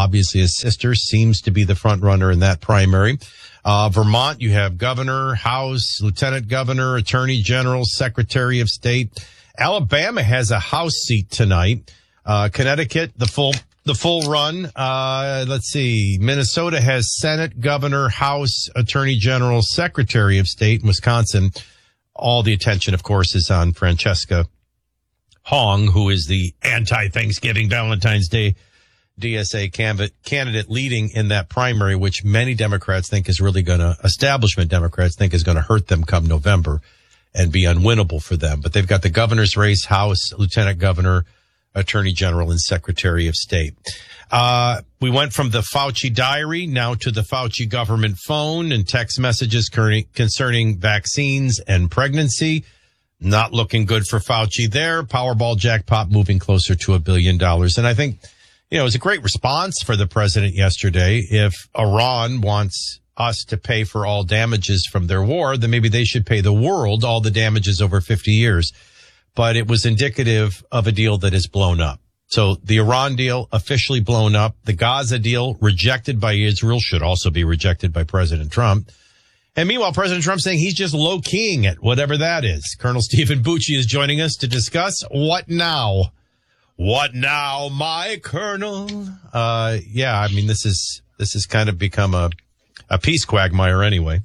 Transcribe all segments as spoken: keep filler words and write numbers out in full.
obviously his sister seems to be the front runner in that primary. Uh, Vermont, you have governor, House, lieutenant governor, attorney general, secretary of state. Alabama has a House seat tonight. Uh, Connecticut, the full, the full run. Uh, let's see. Minnesota has Senate, governor, House, attorney general, secretary of state. Wisconsin, all the attention, of course, is on Francesca Hong, who is the anti-Thanksgiving Valentine's Day D S A candidate leading in that primary, which many Democrats think is really going to, establishment Democrats think is going to hurt them come November and be unwinnable for them. But they've got the governor's race, House, lieutenant governor, attorney general, and secretary of state. Uh, we went from the Fauci diary now to the Fauci government phone and text messages concerning vaccines and pregnancy. Not looking good for Fauci there. Powerball jackpot moving closer to a billion dollars. And I think, you know, it was a great response for the president yesterday. If Iran wants us to pay for all damages from their war, then maybe they should pay the world all the damages over fifty years. But it was indicative of a deal that is blown up. So the Iran deal officially blown up. The Gaza deal rejected by Israel should also be rejected by President Trump. And meanwhile, President Trump saying he's just low-keying it, whatever that is. Colonel Stephen Bucci is joining us to discuss what now. What now, my Colonel? Uh, yeah, I mean, this is, this has kind of become a, a peace quagmire anyway.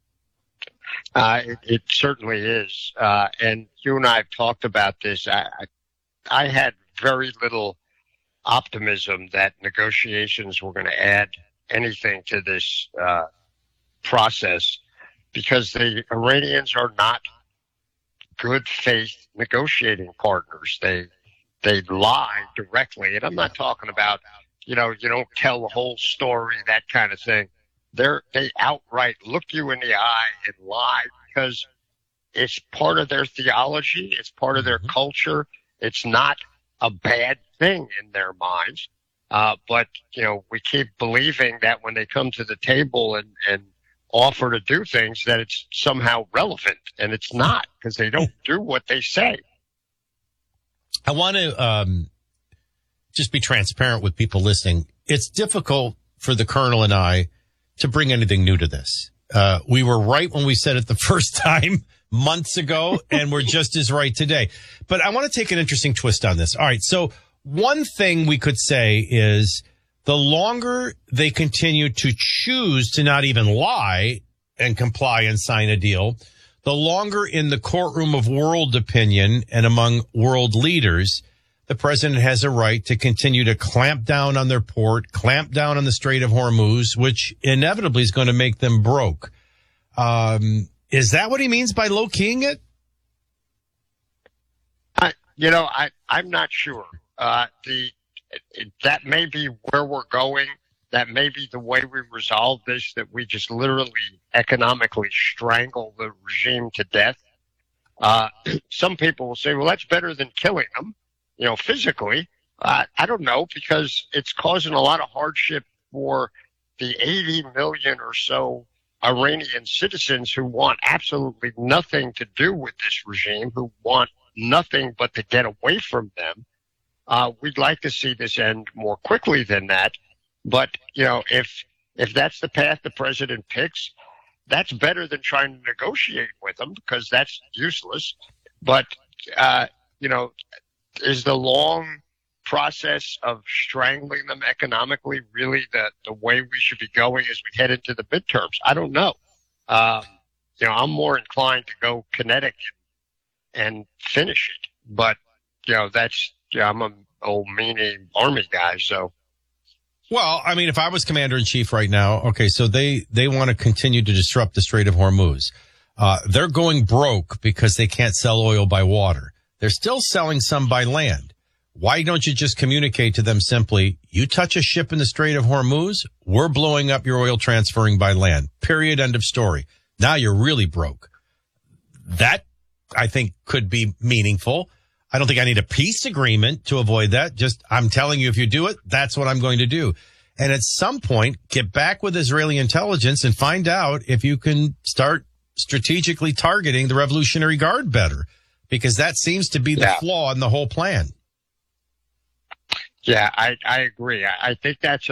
Uh, it, it certainly is. Uh, and you and I have talked about this. I, I had very little optimism that negotiations were going to add anything to this, uh, process, because the Iranians are not good faith negotiating partners. They, They lie directly. And I'm not talking about, you know, you don't tell the whole story, that kind of thing. They're, they outright look you in the eye and lie because it's part of their theology. It's part of their mm-hmm. culture. It's not a bad thing in their minds. Uh, but, you know, we keep believing that when they come to the table and, and offer to do things that it's somehow relevant, and it's not, because they don't do what they say. I want to um, just be transparent with people listening. It's difficult for the Colonel and I to bring anything new to this. Uh, we were right when we said it the first time months ago, and we're just as right today. But I want to take an interesting twist on this. All right, so one thing we could say is the longer they continue to choose to not even lie and comply and sign a deal, the longer in the courtroom of world opinion and among world leaders, the president has a right to continue to clamp down on their port, clamp down on the Strait of Hormuz, which inevitably is going to make them broke. Um, is that what he means by low-keying it? I, you know, I, I'm not sure. Uh, the, it, that may be where we're going. That may be the way we resolve this, that we just literally economically strangle the regime to death. Uh, some people will say, well, that's better than killing them, you know, physically. Uh, I don't know, because it's causing a lot of hardship for the eighty million or so Iranian citizens who want absolutely nothing to do with this regime, who want nothing but to get away from them. Uh, we'd like to see this end more quickly than that. But, you know, if, if that's the path the president picks, that's better than trying to negotiate with them, because that's useless. But, uh, you know, is the long process of strangling them economically really the, the way we should be going as we head into the midterms? I don't know. Um, you know, I'm more inclined to go kinetic and finish it. But, you know, that's, yeah, I'm an old meanie army guy, so. Well, I mean, if I was commander in chief right now, okay, so they, they want to continue to disrupt the Strait of Hormuz. Uh, they're going broke because they can't sell oil by water. They're still selling some by land. Why don't you just communicate to them simply, you touch a ship in the Strait of Hormuz, we're blowing up your oil transferring by land. Period. End of story. Now you're really broke. That, I think, could be meaningful. I don't think I need a peace agreement to avoid that. Just, I'm telling you, if you do it, that's what I'm going to do. And at some point, get back with Israeli intelligence and find out if you can start strategically targeting the Revolutionary Guard better, because that seems to be the yeah. flaw in the whole plan. Yeah, I, I agree. I, I think that's a